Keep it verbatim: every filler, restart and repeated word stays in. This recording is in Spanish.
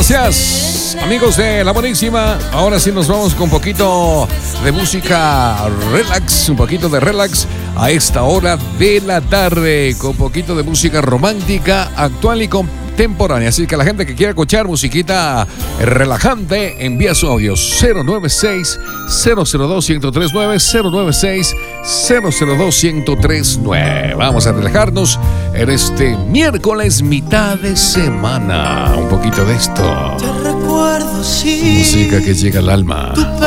Gracias, amigos de La Buenísima. Ahora sí nos vamos con un poquito de música relax, un poquito de relax a esta hora de la tarde, con un poquito de música romántica, actual y contemporánea. Así que la gente que quiera escuchar musiquita relajante, envía su audio cero nueve seis, cero cero dos, uno cero tres nueve, cero nueve seis, cero cero dos, uno tres nueve. Vamos a relajarnos en este miércoles, mitad de semana. Un poquito de esto. Te recuerdo, sí. Música que llega al alma.